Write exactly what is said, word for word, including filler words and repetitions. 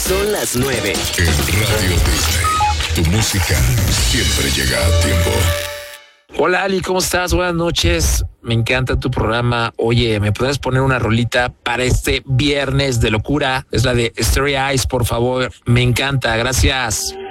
Son las nueve. En Radio Disney, tu música siempre llega a tiempo. Hola Ali, ¿cómo estás? Buenas noches. Me encanta tu programa. Oye, ¿me puedes poner una rolita para este viernes de locura? Es la de Starry Eyes, por favor. Me encanta, gracias.